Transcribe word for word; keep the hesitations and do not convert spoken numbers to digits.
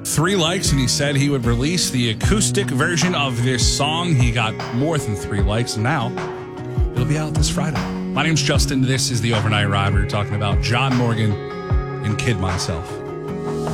Three likes, and he said he would release the acoustic version of this song. He got more than three likes, and now it'll be out this Friday. My name's Justin. This is the Overnight Ride. We're talking about John Morgan and Kid Myself.